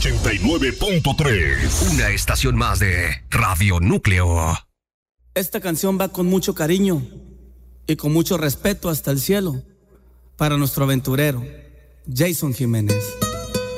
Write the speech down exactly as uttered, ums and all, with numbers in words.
sesenta y nueve punto tres. Una estación más de Radio Núcleo. Esta canción va con mucho cariño y con mucho respeto hasta el cielo para nuestro aventurero, Jason Jiménez.